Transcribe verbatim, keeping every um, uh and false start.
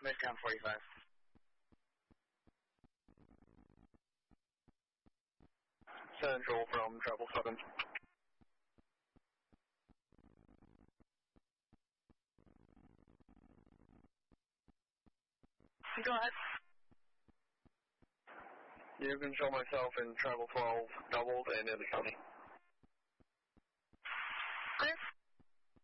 Midtown forty-five. Central from Travel seven. Go ahead. You can show myself in Travel twelve doubled and in the county.